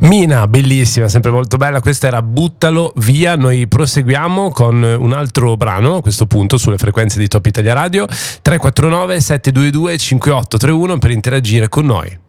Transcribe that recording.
Mina, bellissima, sempre molto bella. Questa era Buttalo Via. Noi proseguiamo con un altro brano a questo punto sulle frequenze di Top Italia Radio. 349 722 5831 per interagire con noi.